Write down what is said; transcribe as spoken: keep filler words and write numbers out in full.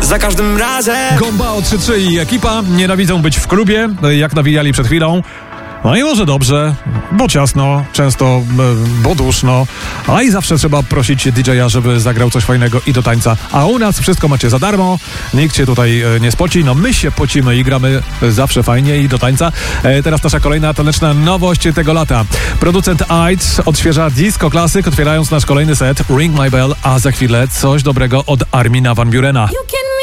za każdym razem. Gombao trzy trzy i ekipa nienawidzą być w klubie, jak nawijali przed chwilą. No i może dobrze, bo ciasno, często bo duszno, a i zawsze trzeba prosić didżeja, żeby zagrał coś fajnego i do tańca. A u nas wszystko macie za darmo, nikt się tutaj nie spoci, no my się pocimy i gramy zawsze fajnie i do tańca. E, teraz nasza kolejna taneczna nowość tego lata. Producent Aids odświeża disco klasyk, otwierając nasz kolejny set Ring My Bell, a za chwilę coś dobrego od Armina van Burena.